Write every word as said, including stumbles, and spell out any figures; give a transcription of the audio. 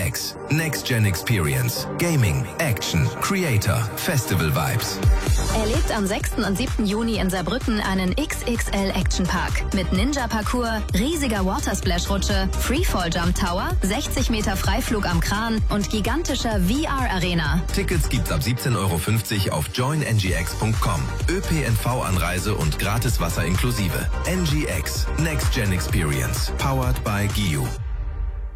X. Next Gen Experience. Gaming, Action, Creator, Festival Vibes. Erlebt am sechsten und siebten Juni in Saarbrücken einen X X L Action Park mit Ninja-Parcours, riesiger Watersplash-Rutsche, Freefall-Jump Tower, sechzig Meter Freiflug am Kran und gigantischer V R-Arena. Tickets gibt's ab siebzehn Euro fünfzig auf join n g x punkt com. Ö P N V-Anreise und gratis Wasser inklusive. N G X. Next Gen Experience. Powered by G I U.